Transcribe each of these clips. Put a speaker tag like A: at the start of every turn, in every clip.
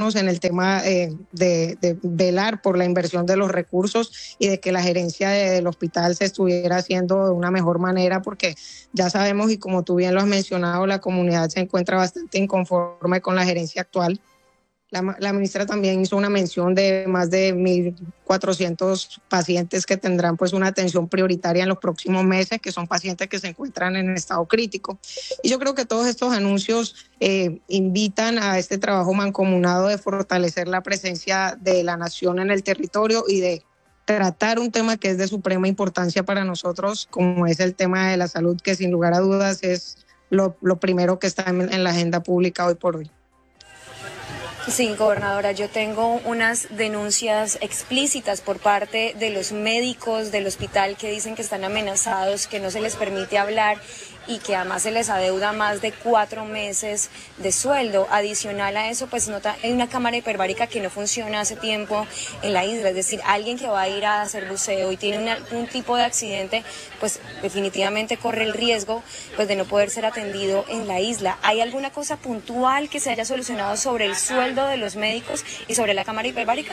A: apoyarnos en el tema de velar por la inversión de los recursos y de que la gerencia del hospital se estuviera haciendo de una mejor manera, porque ya sabemos, y como tú bien lo has mencionado, la comunidad se encuentra bastante inconforme con la gerencia actual. La ministra también hizo una mención de más de 1.400 pacientes que tendrán pues una atención prioritaria en los próximos meses, que son pacientes que se encuentran en estado crítico. Y yo creo que todos estos anuncios invitan a este trabajo mancomunado de fortalecer la presencia de la nación en el territorio y de tratar un tema que es de suprema importancia para nosotros, como es el tema de la salud, que sin lugar a dudas es lo primero que está en la agenda pública hoy por hoy.
B: Sí, gobernadora, yo tengo unas denuncias explícitas por parte de los médicos del hospital que dicen que están amenazados, que no se les permite hablar y que además se les adeuda más de 4 meses de sueldo. Adicional a eso, pues hay una cámara hiperbárica que no funciona hace tiempo en la isla, es decir, alguien que va a ir a hacer buceo y tiene algún tipo de accidente, pues definitivamente corre el riesgo pues de no poder ser atendido en la isla. ¿Hay alguna cosa puntual que se haya solucionado sobre el sueldo de los médicos y sobre la cámara hiperbárica?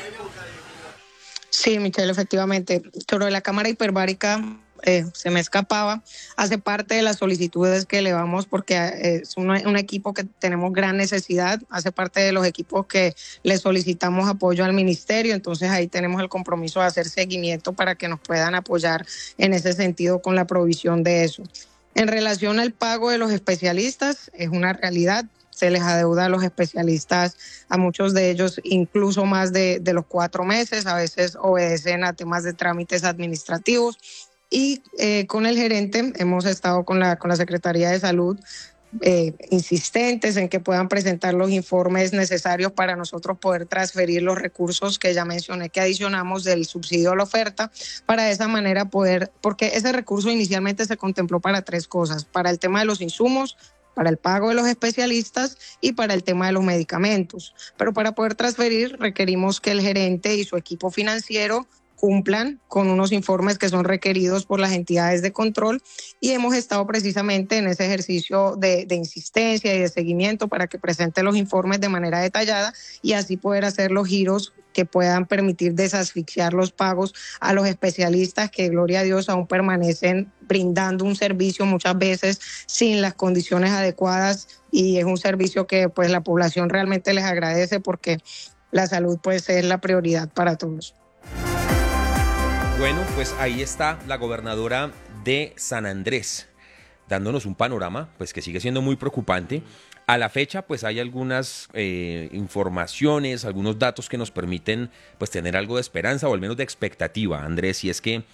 A: Sí, Michelle, efectivamente. Sobre la cámara hiperbárica se me escapaba. Hace parte de las solicitudes que elevamos porque es un equipo que tenemos gran necesidad. Hace parte de los equipos que le solicitamos apoyo al ministerio. Entonces ahí tenemos el compromiso de hacer seguimiento para que nos puedan apoyar en ese sentido con la provisión de eso. En relación al pago de los especialistas, es una realidad. Se les adeuda a los especialistas, a muchos de ellos incluso más de los 4 meses, a veces obedecen a temas de trámites administrativos. Y con el gerente hemos estado con la Secretaría de Salud insistentes en que puedan presentar los informes necesarios para nosotros poder transferir los recursos que ya mencioné que adicionamos del subsidio a la oferta, para de esa manera poder, porque ese recurso inicialmente se contempló para 3 cosas, para el tema de los insumos, para el pago de los especialistas y para el tema de los medicamentos. Pero para poder transferir requerimos que el gerente y su equipo financiero cumplan con unos informes que son requeridos por las entidades de control, y hemos estado precisamente en ese ejercicio de insistencia y de seguimiento para que presente los informes de manera detallada y así poder hacer los giros que puedan permitir desasfixiar los pagos a los especialistas que, gloria a Dios, aún permanecen brindando un servicio muchas veces sin las condiciones adecuadas, y es un servicio que pues la población realmente les agradece porque la salud pues es la prioridad para todos.
C: Bueno, pues ahí está la gobernadora de San Andrés, dándonos un panorama pues que sigue siendo muy preocupante. A la fecha pues hay algunas informaciones, algunos datos que nos permiten pues tener algo de esperanza o al menos de expectativa, Andrés, y es que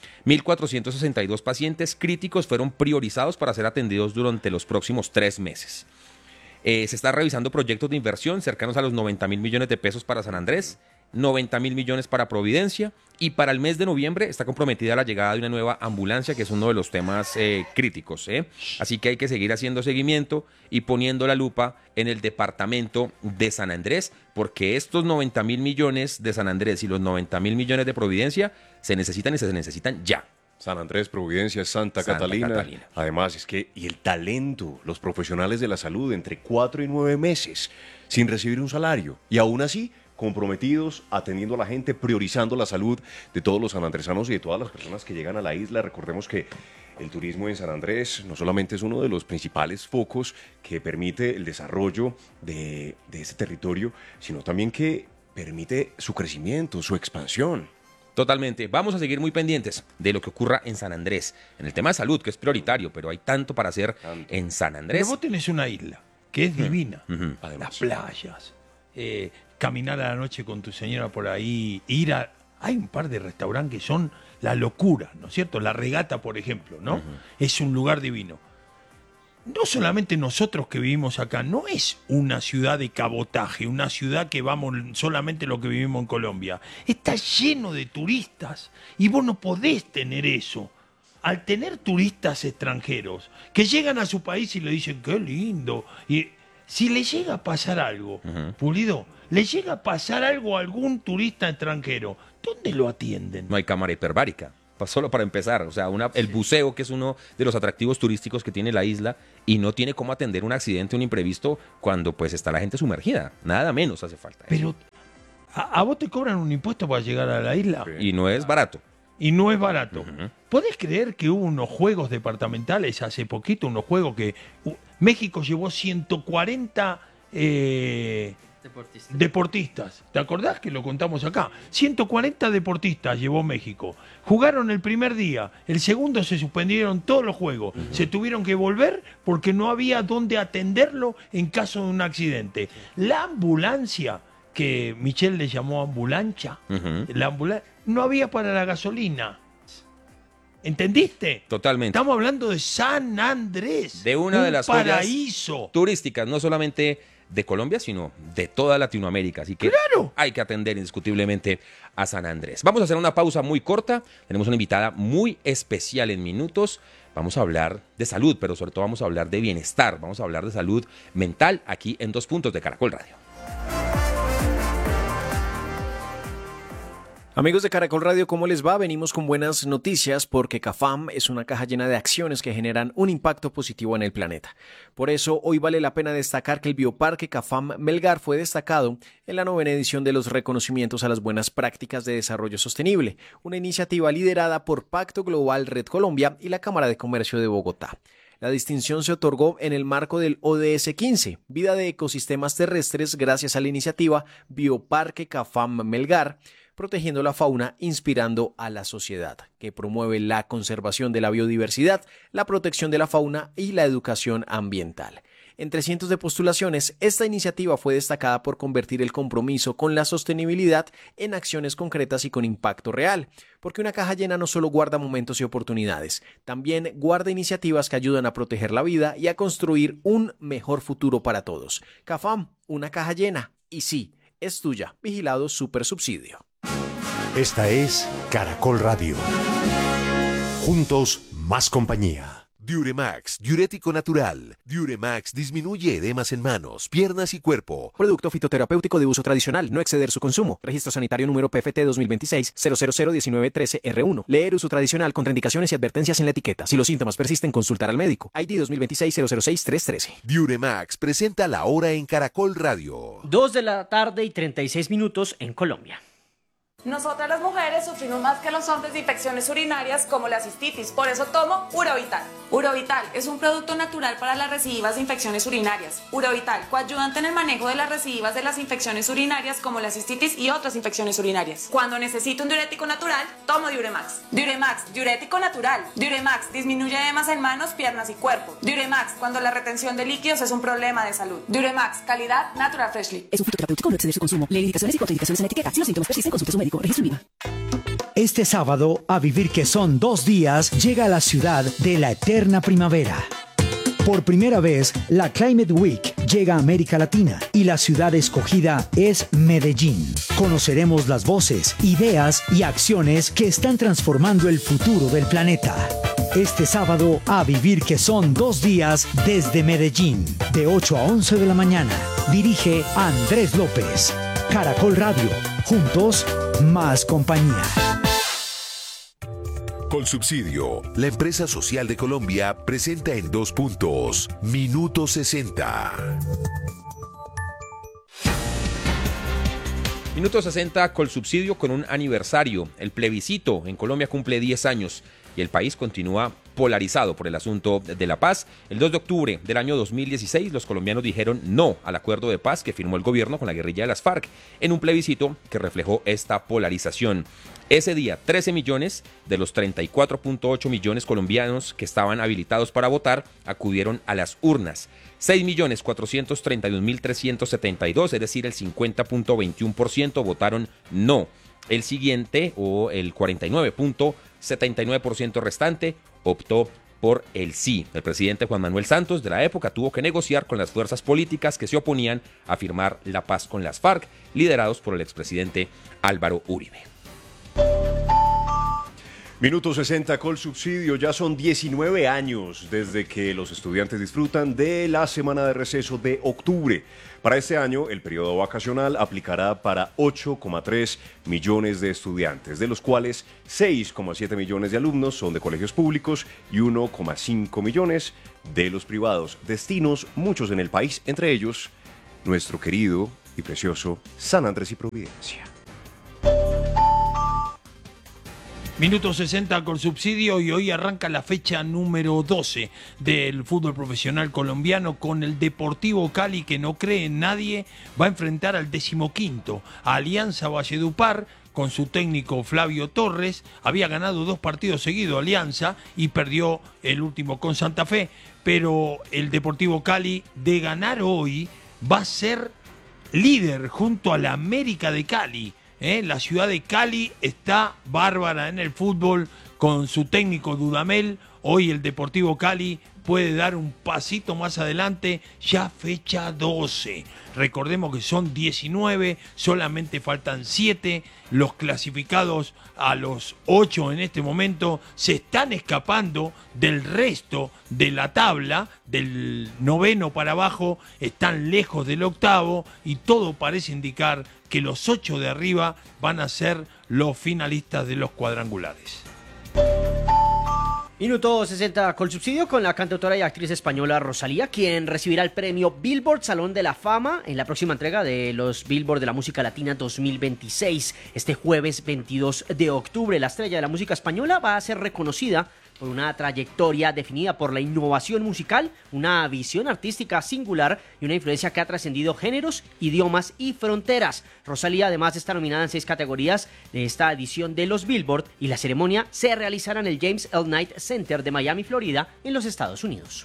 C: 1.462 pacientes críticos fueron priorizados para ser atendidos durante los próximos 3 meses. Se está revisando proyectos de inversión cercanos a los 90.000 millones de pesos para San Andrés, 90.000 millones para Providencia, y para el mes de noviembre está comprometida la llegada de una nueva ambulancia, que es uno de los temas críticos. Así que hay que seguir haciendo seguimiento y poniendo la lupa en el departamento de San Andrés, porque estos 90.000 millones de San Andrés y los 90.000 millones de Providencia se necesitan y se necesitan ya.
D: San Andrés, Providencia, Santa Catalina. Además, es que, y el talento, los profesionales de la salud, entre 4 y 9 meses, sin recibir un salario, y aún así comprometidos, atendiendo a la gente, priorizando la salud de todos los sanandresanos y de todas las personas que llegan a la isla. Recordemos que el turismo en San Andrés no solamente es uno de los principales focos que permite el desarrollo de este territorio, sino también que permite su crecimiento, su expansión.
C: Totalmente. Vamos a seguir muy pendientes de lo que ocurra en San Andrés, en el tema de salud, que es prioritario, pero hay tanto para hacer en San Andrés.
E: Pero vos tenés una isla que es divina.
D: Además,
E: las playas, caminar a la noche con tu señora por ahí, hay un par de restaurantes que son la locura, ¿no es cierto? La Regata, por ejemplo, ¿no? Es un lugar divino. No solamente nosotros que vivimos acá, no es una ciudad de cabotaje, una ciudad que vamos solamente lo que vivimos en Colombia. Está lleno de turistas y vos no podés tener eso. Al tener turistas extranjeros que llegan a su país y le dicen qué lindo, y si le llega a pasar algo, Pulido, le llega a pasar algo a algún turista extranjero, ¿dónde lo atienden?
C: No hay cámara hiperbárica. solo para empezar. O sea, el buceo, que es uno de los atractivos turísticos que tiene la isla, y no tiene cómo atender un accidente, un imprevisto, cuando pues está la gente sumergida. Nada menos hace falta.
E: Pero, ¿a vos te cobran un impuesto para llegar a la isla?
C: Y no es barato.
E: Y no es barato. ¿Podés creer que hubo unos juegos departamentales hace poquito, unos juegos que México llevó 140 deportistas? ¿Te acordás que lo contamos acá? 140 deportistas llevó México. Jugaron el primer día, el segundo se suspendieron todos los juegos. Se tuvieron que volver porque no había dónde atenderlo en caso de un accidente. La ambulancia, que Michelle le llamó ambulancia, no había para la gasolina. ¿Entendiste?
C: Totalmente.
E: Estamos hablando de San Andrés.
C: De una de las
E: paraíso
C: joyas turísticas, no solamente de Colombia, sino de toda Latinoamérica. Así que
E: ¡claro!
C: Hay que atender indiscutiblemente a San Andrés. Vamos a hacer una pausa muy corta. Tenemos una invitada muy especial en minutos. Vamos a hablar de salud, pero sobre todo vamos a hablar de bienestar. Vamos a hablar de salud mental aquí en 2 Puntos de Caracol Radio.
F: Amigos de Caracol Radio, ¿cómo les va? Venimos con buenas noticias porque CAFAM es una caja llena de acciones que generan un impacto positivo en el planeta. Por eso, hoy vale la pena destacar que el Bioparque CAFAM Melgar fue destacado en la 9ª edición de los reconocimientos a las buenas prácticas de desarrollo sostenible, una iniciativa liderada por Pacto Global Red Colombia y la Cámara de Comercio de Bogotá. La distinción se otorgó en el marco del ODS 15, Vida de Ecosistemas Terrestres, gracias a la iniciativa Bioparque CAFAM Melgar, protegiendo la fauna, inspirando a la sociedad, que promueve la conservación de la biodiversidad, la protección de la fauna y la educación ambiental. Entre cientos de postulaciones, esta iniciativa fue destacada por convertir el compromiso con la sostenibilidad en acciones concretas y con impacto real, porque una caja llena no solo guarda momentos y oportunidades, también guarda iniciativas que ayudan a proteger la vida y a construir un mejor futuro para todos. CAFAM, una caja llena, y sí, es tuya. Vigilado Supersubsidio.
G: Esta es Caracol Radio. Juntos, más compañía.
H: Diuremax, diurético natural. Diuremax disminuye edemas en manos, piernas y cuerpo.
F: Producto fitoterapéutico de uso tradicional, no exceder su consumo. Registro sanitario número PFT 2026-0001913-R1. Leer uso tradicional, contraindicaciones y advertencias en la etiqueta. Si los síntomas persisten, consultar al médico. ID 2026-006-313.
H: Diuremax presenta la hora en Caracol Radio.
I: 2:36 p.m. en Colombia.
J: Nosotras las mujeres sufrimos más que los hombres de infecciones urinarias como la cistitis, por eso tomo Urovital. Urovital es un producto natural para las recidivas de infecciones urinarias. Urovital, coayudante en el manejo de las recidivas de las infecciones urinarias como la cistitis y otras infecciones urinarias. Cuando necesito un diurético natural, tomo Diuremax. Diuremax, diurético natural. Diuremax disminuye edemas en manos, piernas y cuerpo. Diuremax, cuando la retención de líquidos es un problema de salud. Diuremax, calidad Natural Freshly.
K: Es un fitoterapéutico, no exceder su consumo. Lee indicaciones y contraindicaciones en la etiqueta. Si los síntomas persisten, consulte a su médico. Registro INVIMA.
L: Este sábado, a vivir que son 2 días, llega a la ciudad de la eterna primavera. Por primera vez, la Climate Week llega a América Latina y la ciudad escogida es Medellín. Conoceremos las voces, ideas y acciones que están transformando el futuro del planeta. Este sábado, a vivir que son 2 días desde Medellín, de 8 a 11 de la mañana. Dirige Andrés López. Caracol Radio. Juntos, más compañía.
H: Colsubsidio, la empresa social de Colombia, presenta en 2 Puntos, Minuto 60.
C: Minuto 60, Colsubsidio con un aniversario. El plebiscito en Colombia cumple 10 años y el país continúa polarizado por el asunto de la paz. El 2 de octubre del año 2016, los colombianos dijeron no al acuerdo de paz que firmó el gobierno con la guerrilla de las FARC en un plebiscito que reflejó esta polarización. Ese día, 13 millones de los 34.8 millones colombianos que estaban habilitados para votar acudieron a las urnas. 6.431.372, es decir, el 50.21% votaron no. El siguiente, o el 49.79% restante, optó por el sí. El presidente Juan Manuel Santos de la época tuvo que negociar con las fuerzas políticas que se oponían a firmar la paz con las FARC, liderados por el expresidente Álvaro Uribe.
D: Minuto 60 Colsubsidio. Ya son 19 años desde que los estudiantes disfrutan de la semana de receso de octubre. Para este año, el periodo vacacional aplicará para 8,3 millones de estudiantes, de los cuales 6,7 millones de alumnos son de colegios públicos y 1,5 millones de los privados. Destinos muchos en el país, entre ellos nuestro querido y precioso San Andrés y Providencia.
E: Minuto 60 con subsidio y hoy arranca la fecha número 12 del fútbol profesional colombiano con el Deportivo Cali, que no cree en nadie, va a enfrentar al 15º, a Alianza Valledupar, con su técnico Flavio Torres. Había ganado 2 partidos seguidos Alianza y perdió el último con Santa Fe, pero el Deportivo Cali, de ganar hoy, va a ser líder junto a la América de Cali. La ciudad de Cali está bárbara en el fútbol con su técnico Dudamel. Hoy el Deportivo Cali puede dar un pasito más adelante, ya fecha 12. Recordemos que son 19, solamente faltan 7. Los clasificados a los 8 en este momento se están escapando del resto de la tabla, del 9º para abajo, están lejos del 8º y todo parece indicar que los 8 de arriba van a ser los finalistas de los cuadrangulares.
I: Minuto 60 Colsubsidio con la cantautora y actriz española Rosalía, quien recibirá el premio Billboard Salón de la Fama en la próxima entrega de los Billboard de la Música Latina 2026. Este jueves 22 de octubre, la estrella de la música española va a ser reconocida por una trayectoria definida por la innovación musical, una visión artística singular y una influencia que ha trascendido géneros, idiomas y fronteras. Rosalía además está nominada en 6 categorías de esta edición de los Billboard y la ceremonia se realizará en el James L. Knight Center de Miami, Florida, en los Estados Unidos.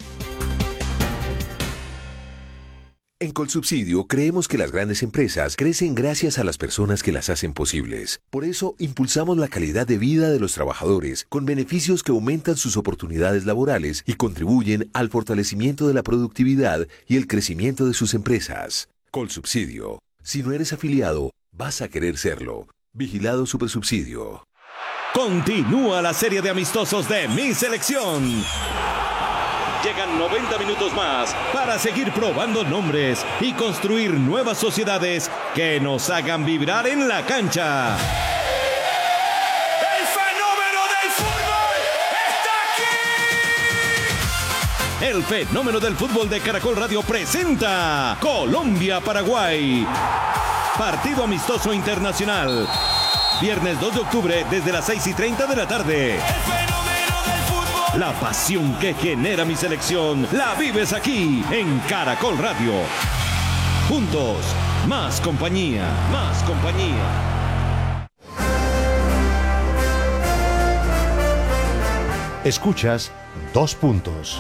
H: En Colsubsidio creemos que las grandes empresas crecen gracias a las personas que las hacen posibles. Por eso impulsamos la calidad de vida de los trabajadores con beneficios que aumentan sus oportunidades laborales y contribuyen al fortalecimiento de la productividad y el crecimiento de sus empresas. Colsubsidio. Si no eres afiliado, vas a querer serlo. Vigilado Supersubsidio.
M: Continúa la serie de amistosos de Mi Selección. Llegan 90 minutos más para seguir probando nombres y construir nuevas sociedades que nos hagan vibrar en la cancha.
N: ¡El fenómeno del fútbol está aquí!
M: El fenómeno del fútbol de Caracol Radio presenta Colombia-Paraguay. Partido amistoso internacional. Viernes 2 de octubre desde las 6:30 de la tarde. La pasión que genera Mi Selección la vives aquí en Caracol Radio. Juntos, más compañía, más compañía.
G: Escuchas 2 puntos.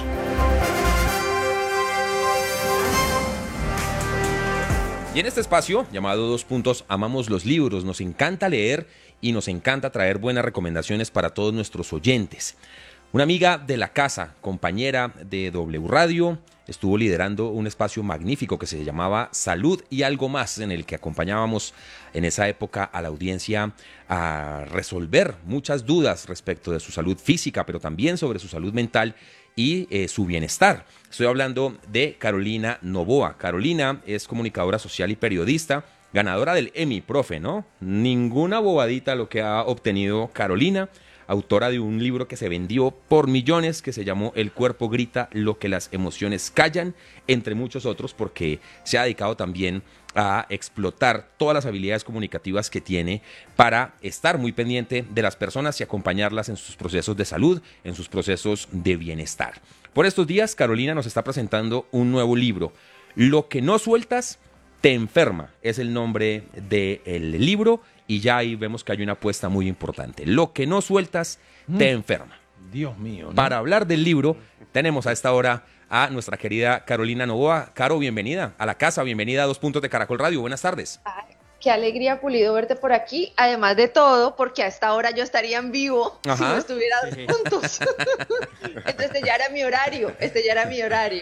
C: Y en este espacio, llamado 2 puntos, amamos los libros, nos encanta leer y nos encanta traer buenas recomendaciones para todos nuestros oyentes. Una amiga de la casa, compañera de W Radio, estuvo liderando un espacio magnífico que se llamaba Salud y Algo Más, en el que acompañábamos en esa época a la audiencia a resolver muchas dudas respecto de su salud física, pero también sobre su salud mental y su bienestar. Estoy hablando de Carolina Noboa. Carolina es comunicadora social y periodista, ganadora del Emmy, profe, ¿no? Ninguna bobadita lo que ha obtenido Carolina. Autora de un libro que se vendió por millones, que se llamó El cuerpo grita lo que las emociones callan, entre muchos otros, porque se ha dedicado también a explotar todas las habilidades comunicativas que tiene para estar muy pendiente de las personas y acompañarlas en sus procesos de salud, en sus procesos de bienestar. Por estos días, Carolina nos está presentando un nuevo libro, Lo que no sueltas te enferma, es el nombre del libro. Y ya ahí vemos que hay una apuesta muy importante. Lo que no sueltas te enferma.
E: Dios mío, ¿no?
C: Para hablar del libro, tenemos a esta hora a nuestra querida Carolina Noboa. Caro, bienvenida a la casa, bienvenida a 2 puntos de Caracol Radio. Buenas tardes.
O: Ay, qué alegría, Pulido, verte por aquí. Además de todo, porque a esta hora yo estaría en vivo. Ajá. Si no estuviera 2 puntos. Entonces ya era mi horario.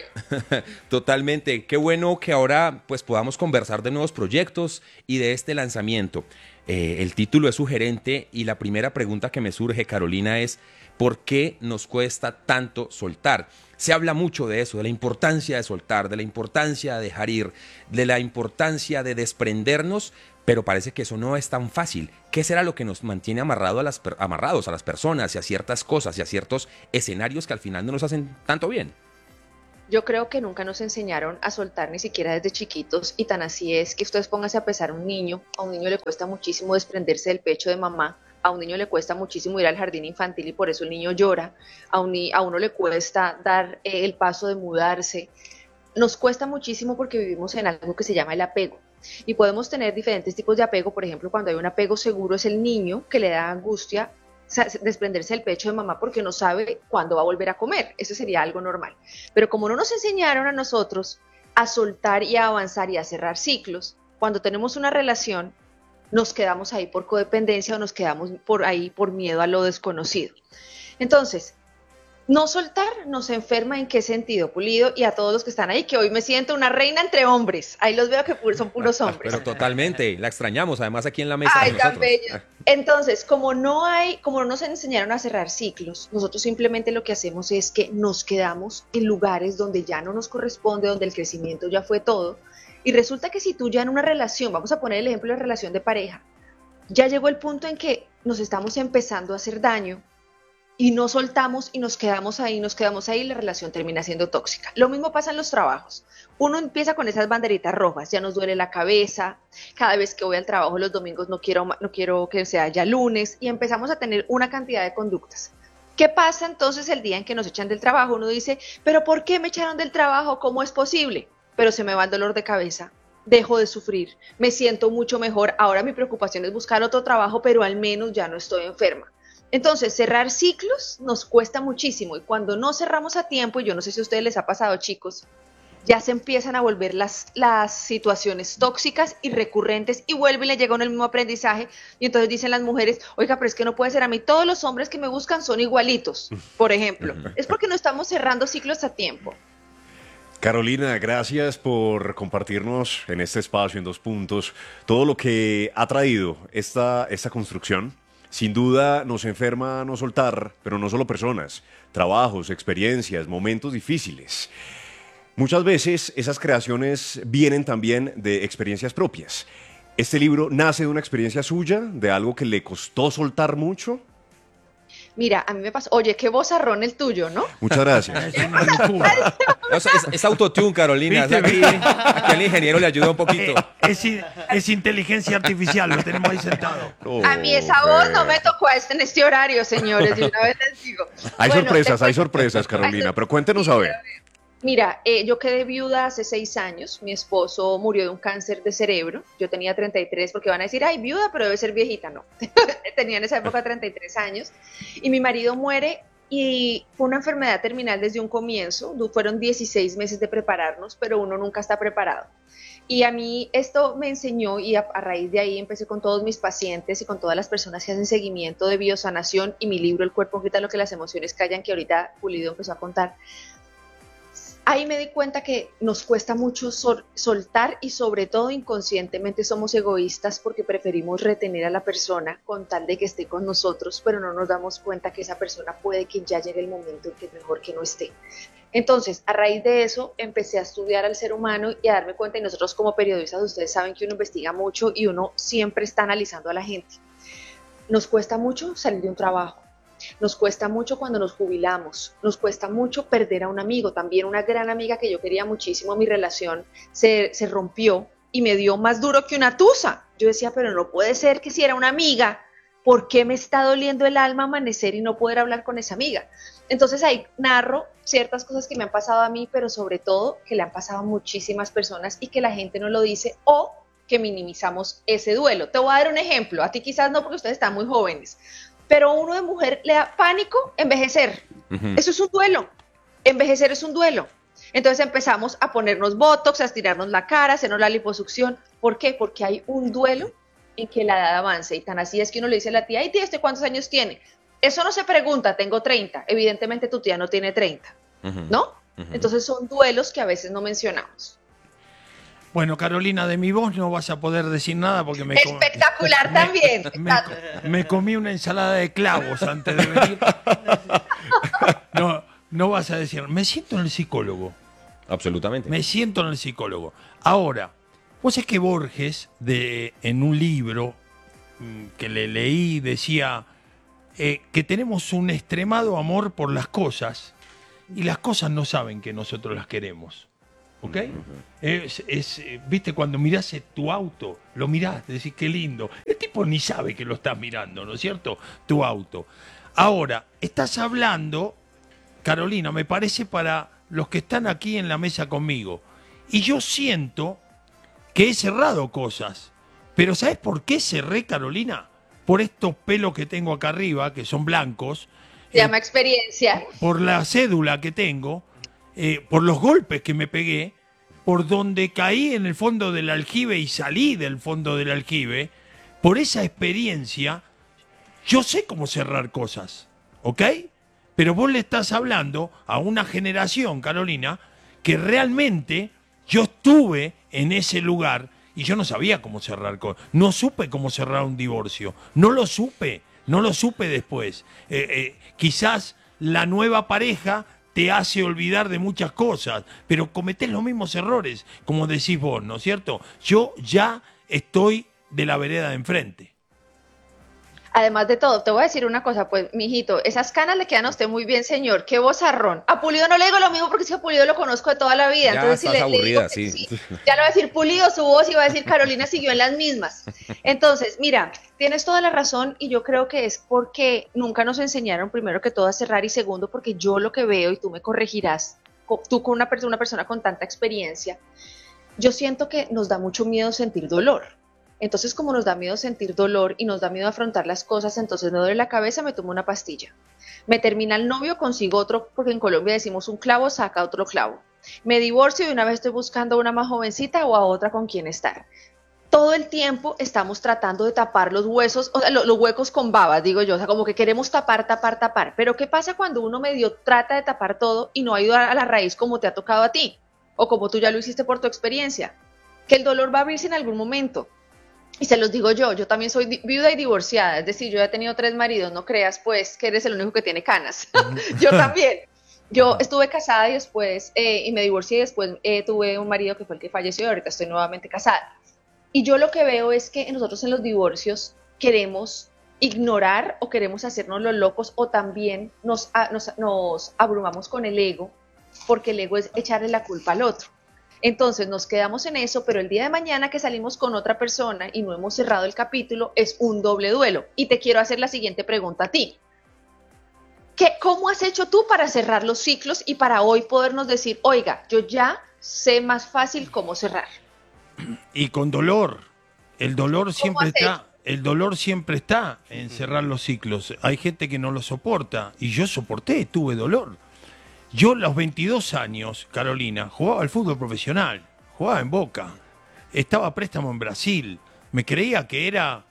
C: Totalmente. Qué bueno que ahora pues podamos conversar de nuevos proyectos y de este lanzamiento. El título es sugerente y la primera pregunta que me surge, Carolina, es ¿por qué nos cuesta tanto soltar? Se habla mucho de eso, de la importancia de soltar, de la importancia de dejar ir, de la importancia de desprendernos, pero parece que eso no es tan fácil. ¿Qué será lo que nos mantiene amarrados a las personas y a ciertas cosas y a ciertos escenarios que al final no nos hacen tanto bien?
O: Yo creo que nunca nos enseñaron a soltar ni siquiera desde chiquitos, y tan así es que ustedes pónganse a pensar a un niño le cuesta muchísimo desprenderse del pecho de mamá, a un niño le cuesta muchísimo ir al jardín infantil y por eso el niño llora, a uno le cuesta dar el paso de mudarse, nos cuesta muchísimo porque vivimos en algo que se llama el apego. Y podemos tener diferentes tipos de apego. Por ejemplo, cuando hay un apego seguro es el niño que le da angustia desprenderse del pecho de mamá porque no sabe cuándo va a volver a comer. Eso sería algo normal. Pero como no nos enseñaron a nosotros a soltar y a avanzar y a cerrar ciclos, cuando tenemos una relación nos quedamos ahí por codependencia o nos quedamos por ahí por miedo a lo desconocido. Entonces, no soltar nos enferma. ¿En qué sentido, Pulido? Y a todos los que están ahí, que hoy me siento una reina entre hombres. Ahí los veo que son puros hombres.
C: Pero totalmente, la extrañamos además aquí en la mesa.
O: Ay, tan bella. Entonces, como no nos enseñaron a cerrar ciclos, nosotros simplemente lo que hacemos es que nos quedamos en lugares donde ya no nos corresponde, donde el crecimiento ya fue todo. Y resulta que si tú ya en una relación, vamos a poner el ejemplo de relación de pareja, ya llegó el punto en que nos estamos empezando a hacer daño, y no soltamos y nos quedamos ahí, la relación termina siendo tóxica. Lo mismo pasa en los trabajos. Uno empieza con esas banderitas rojas, ya nos duele la cabeza, cada vez que voy al trabajo los domingos no quiero que sea ya lunes, y empezamos a tener una cantidad de conductas. ¿Qué pasa entonces el día en que nos echan del trabajo? Uno dice, ¿pero por qué me echaron del trabajo? ¿Cómo es posible? Pero se me va el dolor de cabeza, dejo de sufrir, me siento mucho mejor, ahora mi preocupación es buscar otro trabajo, pero al menos ya no estoy enferma. Entonces, cerrar ciclos nos cuesta muchísimo, y cuando no cerramos a tiempo, y yo no sé si a ustedes les ha pasado, chicos, ya se empiezan a volver las situaciones tóxicas y recurrentes, y vuelve y le llega uno el mismo aprendizaje, y entonces dicen las mujeres, oiga, pero es que no puede ser, a mí todos los hombres que me buscan son igualitos, por ejemplo. Es porque no estamos cerrando ciclos a tiempo.
D: Carolina, gracias por compartirnos en este espacio, en 2 puntos, todo lo que ha traído esta construcción. Sin duda nos enferma no soltar, pero no solo personas, trabajos, experiencias, momentos difíciles. Muchas veces esas creaciones vienen también de experiencias propias. ¿Este libro nace de una experiencia suya, de algo que le costó soltar mucho?
O: Mira, a mí me pasó, oye, qué vozarrón el tuyo, ¿no?
D: Muchas gracias.
C: Es autotune, Carolina. Aquí al ingeniero le ayuda un poquito.
E: Es inteligencia artificial, lo tenemos ahí sentado.
O: A mí esa voz no me tocó en este horario, señores, de una vez les digo.
D: Hay sorpresas, Carolina, pero cuéntenos a ver.
O: Mira, yo quedé viuda hace 6 años, mi esposo murió de un cáncer de cerebro, yo tenía 33, porque van a decir, ay, viuda, pero debe ser viejita, no, tenía en esa época 33 años, y mi marido muere, y fue una enfermedad terminal desde un comienzo, fueron 16 meses de prepararnos, pero uno nunca está preparado. Y a mí esto me enseñó, y a raíz de ahí empecé con todos mis pacientes y con todas las personas que hacen seguimiento de biosanación, y mi libro El cuerpo grita lo que las emociones callan, que ahorita Pulido empezó a contar. Ahí me di cuenta que nos cuesta mucho soltar, y sobre todo inconscientemente somos egoístas porque preferimos retener a la persona con tal de que esté con nosotros, pero no nos damos cuenta que esa persona puede que ya llegue el momento en que es mejor que no esté. Entonces, a raíz de eso, empecé a estudiar al ser humano y a darme cuenta, y nosotros como periodistas, ustedes saben que uno investiga mucho y uno siempre está analizando a la gente. Nos cuesta mucho salir de un trabajo. Nos cuesta mucho cuando nos jubilamos, nos cuesta mucho perder a un amigo, también una gran amiga que yo quería muchísimo, mi relación se rompió y me dio más duro que una tusa. Yo decía, pero no puede ser que si era una amiga, ¿por qué me está doliendo el alma amanecer y no poder hablar con esa amiga? Entonces ahí narro ciertas cosas que me han pasado a mí, pero sobre todo que le han pasado a muchísimas personas y que la gente no lo dice, o que minimizamos ese duelo. Te voy a dar un ejemplo, a ti quizás no porque ustedes están muy jóvenes, pero uno de mujer le da pánico envejecer. Eso es un duelo. Envejecer es un duelo. Entonces empezamos a ponernos botox, a estirarnos la cara, a hacernos la liposucción. ¿Por qué? Porque hay un duelo en que la edad avance. Y tan así es que uno le dice a la tía, ay tía, ¿usted cuántos años tiene? Eso no se pregunta, tengo 30. Evidentemente tu tía no tiene 30, ¿no? Entonces son duelos que a veces no mencionamos.
E: Bueno, Carolina, de mi voz no vas a poder decir nada porque
O: espectacular también.
E: Me comí una ensalada de clavos antes de venir. No vas a decir. Me siento en el psicólogo.
C: Absolutamente.
E: Me siento en el psicólogo. Ahora, vos es que Borges, en un libro que le leí, decía que tenemos un extremado amor por las cosas y las cosas no saben que nosotros las queremos. ¿Ok? Viste, cuando mirás tu auto, lo mirás, decís qué lindo. El tipo ni sabe que lo estás mirando, ¿no es cierto? Tu auto. Ahora, estás hablando, Carolina, me parece para los que están aquí en la mesa conmigo. Y yo siento que he cerrado cosas. Pero ¿sabes por qué cerré, Carolina? Por estos pelos que tengo acá arriba, que son blancos.
O: Se llama experiencia.
E: Por la cédula que tengo. Por los golpes que me pegué, por donde caí en el fondo del aljibe y salí del fondo del aljibe, por esa experiencia, yo sé cómo cerrar cosas, ¿ok? Pero vos le estás hablando a una generación, Carolina, que realmente yo estuve en ese lugar y yo no sabía cómo cerrar cosas. No supe cómo cerrar un divorcio, no lo supe después. Quizás la nueva pareja te hace olvidar de muchas cosas, pero cometés los mismos errores, como decís vos, ¿no es cierto? Yo ya estoy de la vereda de enfrente.
O: Además de todo, te voy a decir una cosa, pues, mijito, esas canas le quedan a usted muy bien, señor. Qué vozarrón. A Pulido no le digo lo mismo porque es que a Pulido lo conozco de toda la vida.
C: Ya
O: Entonces,
C: estás aburrida,
O: le digo,
C: sí.
O: ya le va a decir Pulido su voz y va a decir Carolina siguió en las mismas. Entonces, mira, tienes toda la razón y yo creo que es porque nunca nos enseñaron, primero que todo, a cerrar y segundo, porque yo lo que veo, y tú me corregirás, tú con una persona con tanta experiencia, yo siento que nos da mucho miedo sentir dolor. Entonces, como nos da miedo sentir dolor y nos da miedo afrontar las cosas, entonces me duele la cabeza, me tomo una pastilla. Me termina el novio, consigo otro, porque en Colombia decimos un clavo saca otro clavo. Me divorcio y una vez estoy buscando a una más jovencita o a otra con quien estar. Todo el tiempo estamos tratando de tapar los huesos, o sea, los huecos con babas, digo yo, o sea, como que queremos tapar. Pero ¿qué pasa cuando uno medio trata de tapar todo y no ha ido a la raíz como te ha tocado a ti? O como tú ya lo hiciste por tu experiencia. Que el dolor va a abrirse en algún momento. Y se los digo yo también soy viuda y divorciada, es decir, yo ya he tenido 3 maridos, no creas pues que eres el único que tiene canas. Yo también. Yo estuve casada y después, y me divorcié y después tuve un marido que fue el que falleció y ahorita estoy nuevamente casada. Y yo lo que veo es que nosotros en los divorcios queremos ignorar o queremos hacernos los locos o también nos abrumamos con el ego, porque el ego es echarle la culpa al otro. Entonces nos quedamos en eso, pero el día de mañana que salimos con otra persona y no hemos cerrado el capítulo, es un doble duelo. Y te quiero hacer la siguiente pregunta a ti. ¿Cómo has hecho tú para cerrar los ciclos y para hoy podernos decir, oiga, yo ya sé más fácil cómo cerrar?
E: Y con dolor. El dolor siempre está. El dolor siempre está en cerrar los ciclos. Hay gente que no lo soporta y yo soporté, tuve dolor. Yo a los 22 años, Carolina, jugaba al fútbol profesional, jugaba en Boca, estaba a préstamo en Brasil, me creía que era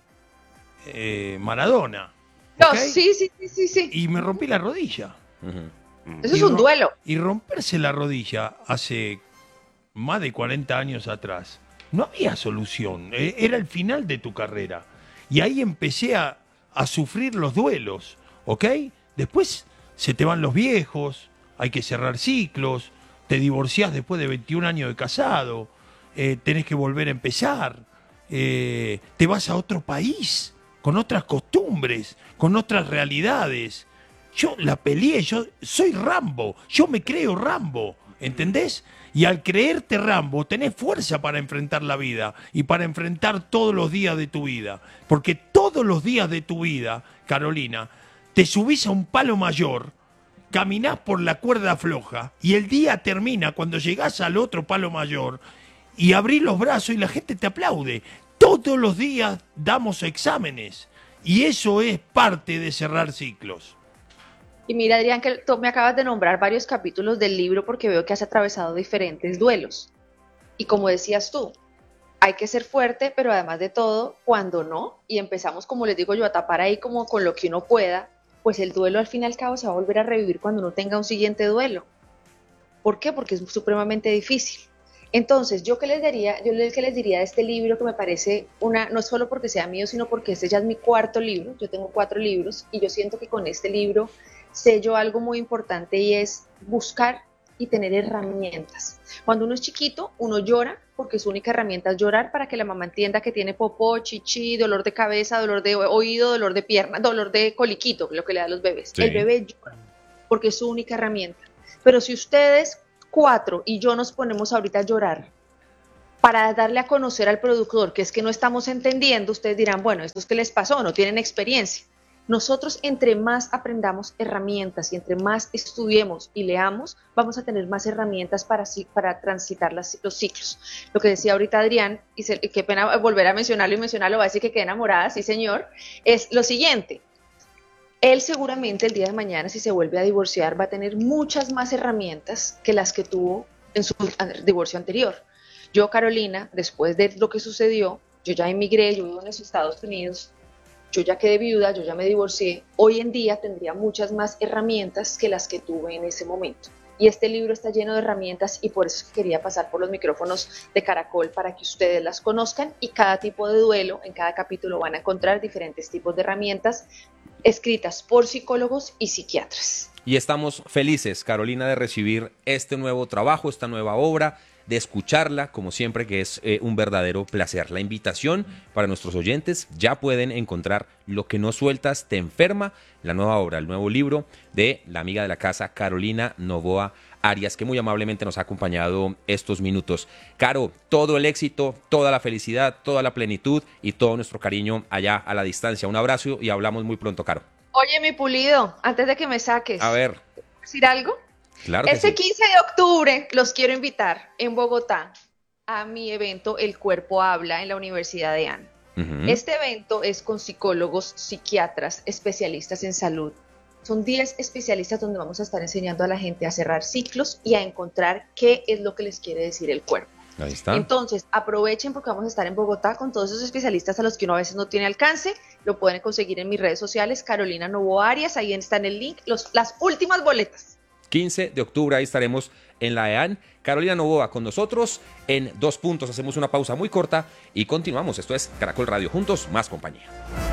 E: Maradona.
O: No,
E: ¿okay?
O: Sí.
E: Y me rompí la rodilla.
O: Eso es un duelo.
E: Y romperse la rodilla hace más de 40 años atrás, no había solución, era el final de tu carrera. Y ahí empecé a sufrir los duelos, ¿ok? Después se te van los viejos. Hay que cerrar ciclos, te divorciás después de 21 años de casado, tenés que volver a empezar, te vas a otro país, con otras costumbres, con otras realidades. Yo la peleé, yo soy Rambo, yo me creo Rambo, ¿entendés? Y al creerte Rambo tenés fuerza para enfrentar la vida y para enfrentar todos los días de tu vida. Porque todos los días de tu vida, Carolina, te subís a un palo mayor, caminás por la cuerda floja y el día termina cuando llegás al otro palo mayor y abrís los brazos y la gente te aplaude. Todos los días damos exámenes y eso es parte de cerrar ciclos.
O: Y mira, Adrián, que tú me acabas de nombrar varios capítulos del libro porque veo que has atravesado diferentes duelos. Y como decías tú, hay que ser fuerte, pero además de todo, cuando no, y empezamos, como les digo yo, a tapar ahí como con lo que uno pueda, pues el duelo al fin y al cabo se va a volver a revivir cuando uno tenga un siguiente duelo. ¿Por qué? Porque es supremamente difícil. Entonces, yo que les diría de este libro, que me parece no es solo porque sea mío, sino porque este ya es mi 4º libro. Yo tengo 4 libros y yo siento que con este libro sello algo muy importante, y es buscar y tener herramientas. Cuando uno es chiquito, uno llora porque su única herramienta es llorar para que la mamá entienda que tiene popó, chichi, dolor de cabeza, dolor de oído, dolor de pierna, dolor de coliquito, lo que le da a los bebés. Sí. El bebé llora porque es su única herramienta. Pero si ustedes 4 y yo nos ponemos ahorita a llorar para darle a conocer al productor que es que no estamos entendiendo, ustedes dirán, bueno, ¿esto es qué les pasó? No tienen experiencia. Nosotros, entre más aprendamos herramientas y entre más estudiemos y leamos, vamos a tener más herramientas para transitar los ciclos. Lo que decía ahorita Adrián, y qué pena volver a mencionarlo, va a decir que quedé enamorada, sí señor, es lo siguiente. Él seguramente el día de mañana, si se vuelve a divorciar, va a tener muchas más herramientas que las que tuvo en su divorcio anterior. Yo, Carolina, después de lo que sucedió, yo ya emigré, yo vivo en los Estados Unidos, yo ya quedé viuda, yo ya me divorcié. Hoy en día tendría muchas más herramientas que las que tuve en ese momento. Y este libro está lleno de herramientas, y por eso quería pasar por los micrófonos de Caracol para que ustedes las conozcan, y cada tipo de duelo, en cada capítulo van a encontrar diferentes tipos de herramientas escritas por psicólogos y psiquiatras.
C: Y estamos felices, Carolina, de recibir este nuevo trabajo, esta nueva obra, de escucharla, como siempre, que es un verdadero placer. La invitación para nuestros oyentes: ya pueden encontrar Lo que no sueltas te enferma, la nueva obra, el nuevo libro de la amiga de la casa, Carolina Novoa Arias, que muy amablemente nos ha acompañado estos minutos. Caro, todo el éxito, toda la felicidad, toda la plenitud y todo nuestro cariño allá a la distancia. Un abrazo y hablamos muy pronto, Caro.
O: Oye, mi Pulido, antes de que me saques,
C: a ver,
O: ¿puedo decir algo?
C: Claro que
O: Este
C: sí.
O: 15 de octubre los quiero invitar en Bogotá a mi evento El Cuerpo Habla en la Universidad de AN. Este evento es con psicólogos, psiquiatras, especialistas en salud. Son 10 especialistas donde vamos a estar enseñando a la gente a cerrar ciclos y a encontrar qué es lo que les quiere decir el cuerpo.
C: Ahí está.
O: Entonces, aprovechen porque vamos a estar en Bogotá con todos esos especialistas a los que uno a veces no tiene alcance. Lo pueden conseguir en mis redes sociales, Carolina Novoa Arias, ahí está en el link, las últimas boletas.
C: 15 de octubre, ahí estaremos en la EAN. Carolina Novoa con nosotros en 2 puntos. Hacemos una pausa muy corta y continuamos. Esto es Caracol Radio. Juntos, más compañía.